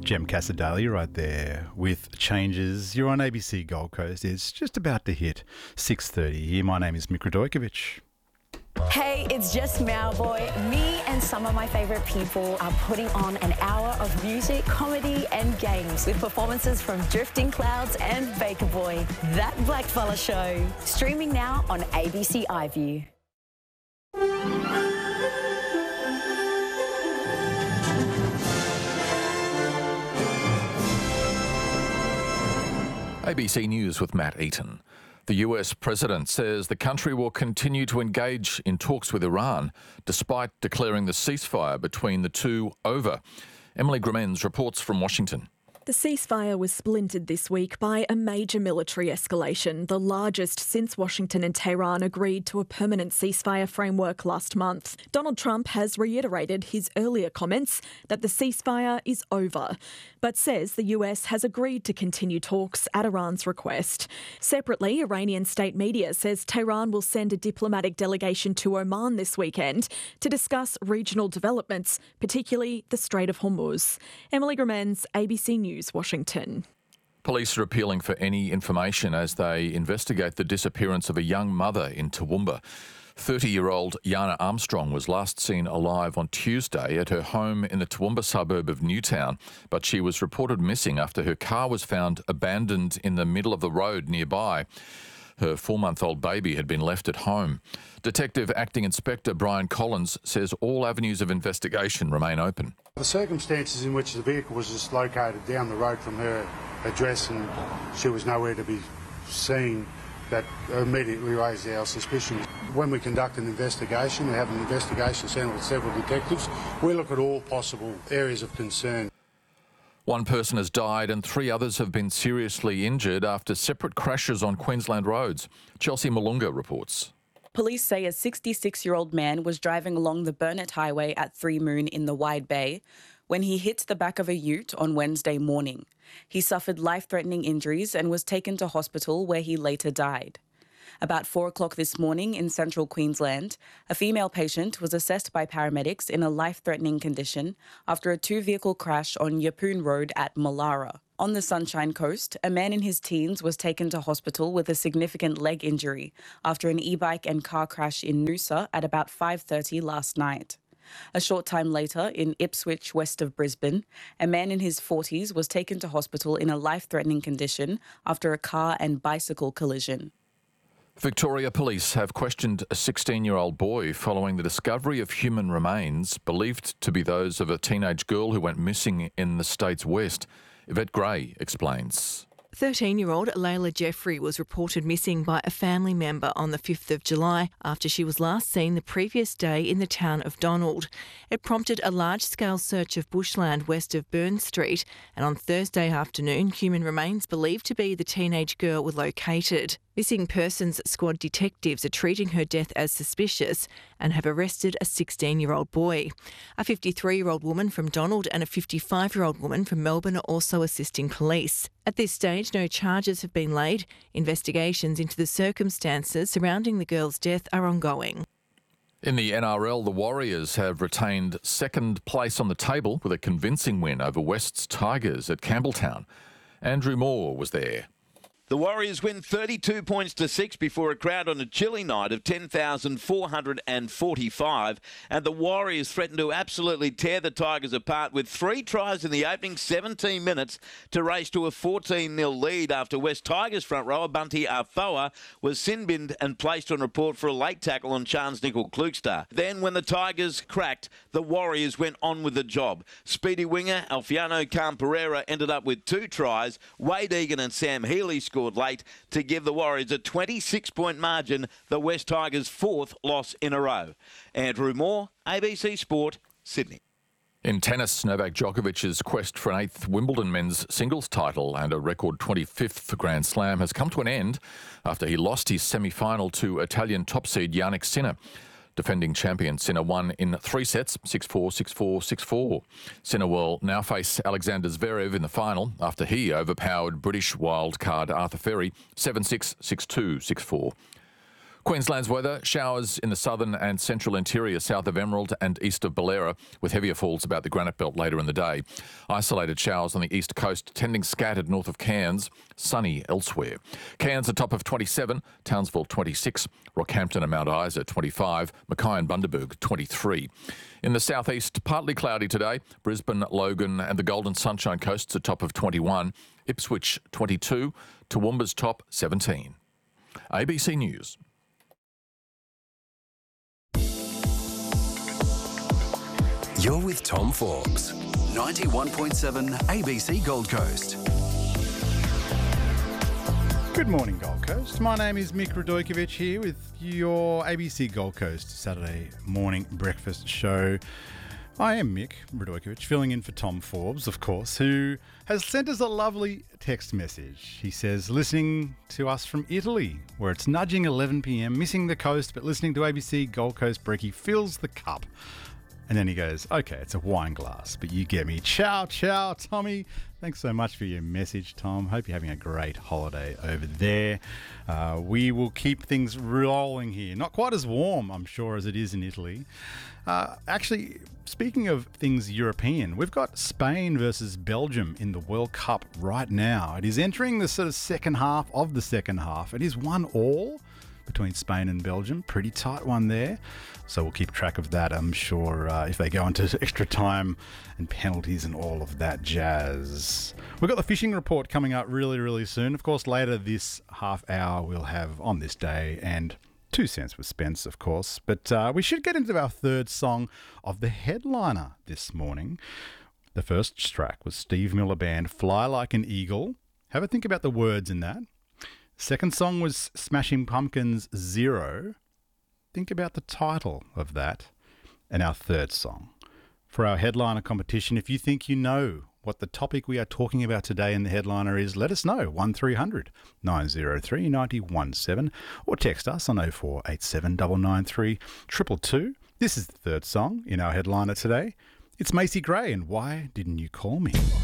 Jem Casadali right there with Changes. You're on ABC Gold Coast. It's just about to hit 6:30 here. My name is Mick Radojkovic. Hey, it's just Mauboy. Me and some of my favourite people are putting on an hour of music, comedy and games with performances from Drifting Clouds and Baker Boy. That Blackfella Show. Streaming now on ABC iView. ABC News with Matt Eaton. The US president says the country will continue to engage in talks with Iran despite declaring the ceasefire between the two over. Emily Gramens reports from Washington. The ceasefire was splintered this week by a major military escalation, the largest since Washington and Tehran agreed to a permanent ceasefire framework last month. Donald Trump has reiterated his earlier comments that the ceasefire is over, but says the US has agreed to continue talks at Iran's request. Separately, Iranian state media says Tehran will send a diplomatic delegation to Oman this weekend to discuss regional developments, particularly the Strait of Hormuz. Emily Gramens, ABC News, Washington. Police are appealing for any information as they investigate the disappearance of a young mother in Toowoomba. 30-year-old Yana Armstrong was last seen alive on Tuesday at her home in the Toowoomba suburb of Newtown, but she was reported missing after her car was found abandoned in the middle of the road nearby. Her 4-month-old baby had been left at home. Detective Acting Inspector Brian Collins says all avenues of investigation remain open. The circumstances in which the vehicle was just located down the road from her address and she was nowhere to be seen, that immediately raised our suspicions. When we conduct an investigation, we have an investigation centre with several detectives, we look at all possible areas of concern. One person has died and 3 others have been seriously injured after separate crashes on Queensland roads. Chelsea Malunga reports. Police say a 66-year-old man was driving along the Burnett Highway at 3 Moon in the Wide Bay when he hit the back of a ute on Wednesday morning. He suffered life-threatening injuries and was taken to hospital where he later died. About 4 o'clock this morning in central Queensland, a female patient was assessed by paramedics in a life-threatening condition after a 2-vehicle crash on Yeppoon Road at Mallara. On the Sunshine Coast, a man in his teens was taken to hospital with a significant leg injury after an e-bike and car crash in Noosa at about 5:30 last night. A short time later, in Ipswich, west of Brisbane, a man in his 40s was taken to hospital in a life-threatening condition after a car and bicycle collision. Victoria Police have questioned a 16-year-old boy following the discovery of human remains believed to be those of a teenage girl who went missing in the state's west. Yvette Gray explains. 13-year-old Layla Jeffrey was reported missing by a family member on the 5th of July after she was last seen the previous day in the town of Donald. It prompted a large-scale search of bushland west of Burn Street, and on Thursday afternoon, human remains believed to be the teenage girl were located. Missing Persons Squad detectives are treating her death as suspicious and have arrested a 16-year-old boy. A 53-year-old woman from Donald and a 55-year-old woman from Melbourne are also assisting police. At this stage, no charges have been laid. Investigations into the circumstances surrounding the girl's death are ongoing. In the NRL, the Warriors have retained second place on the table with a convincing win over West's Tigers at Campbelltown. Andrew Moore was there. The Warriors win 32 points to 6 before a crowd on a chilly night of 10,445, and the Warriors threatened to absolutely tear the Tigers apart with 3 tries in the opening 17 minutes to race to a 14-0 lead after West Tigers front rower Bunty Afoa was sin-binned and placed on report for a late tackle on Chance Nickel Klugstar. Then when the Tigers cracked, the Warriors went on with the job. Speedy winger Alfiano Khan-Pereira ended up with 2 tries. Wade Egan and Sam Healy scored late to give the Warriors a 26-point margin, the West Tigers' 4th loss in a row. Andrew Moore, ABC Sport, Sydney. In tennis, Novak Djokovic's quest for an 8th Wimbledon men's singles title and a record 25th Grand Slam has come to an end after he lost his semi-final to Italian top seed Jannik Sinner. Defending champion Sinner won in 3 sets, 6-4, 6-4, 6-4. Sinner will now face Alexander Zverev in the final after he overpowered British wildcard Arthur Ferry 7-6, 6-2, 6-4. Queensland's weather, showers in the southern and central interior, south of Emerald and east of Ballera, with heavier falls about the Granite Belt later in the day. Isolated showers on the east coast, tending scattered north of Cairns, sunny elsewhere. Cairns a top of 27, Townsville 26, Rockhampton and Mount Isa 25, Mackay and Bundaberg 23. In the southeast, partly cloudy today, Brisbane, Logan and the Golden Sunshine Coasts a top of 21, Ipswich 22, Toowoomba's top 17. ABC News. You're with Tom Forbes, 91.7 ABC Gold Coast. Good morning, Gold Coast. My name is Mick Radojkovic here with your ABC Gold Coast Saturday morning breakfast show. I am Mick Radojkovic, filling in for Tom Forbes, of course, who has sent us a lovely text message. He says, listening to us from Italy, where it's nudging 11 p.m, missing the coast, but listening to ABC Gold Coast Brekkie fills the cup. And then he goes, okay, it's a wine glass, but you get me. Ciao, ciao, Tommy. Thanks so much for your message, Tom. Hope you're having a great holiday over there. We will keep things rolling here. Not quite as warm, I'm sure, as it is in Italy. Actually, speaking of things European, we've got Spain versus Belgium in the World Cup right now. It is entering the sort of second half of the second half. It is 1-1 between Spain and Belgium. Pretty tight one there. So we'll keep track of that, I'm sure, if they go into extra time and penalties and all of that jazz. We've got the fishing report coming up really, really soon. Of course, later this half hour we'll have On This Day and 2 Cents with Spence, of course. But we should get into our third song of the headliner this morning. The first track was Steve Miller Band, Fly Like an Eagle. Have a think about the words in that. Second song was Smashing Pumpkins' Zero. Think about the title of that. And our third song. For our headliner competition, if you think you know what the topic we are talking about today in the headliner is, let us know. 1300 903 9017 or text us on 0487 993 222. This is the third song in our headliner today. It's Macy Gray and Why Didn't You Call Me?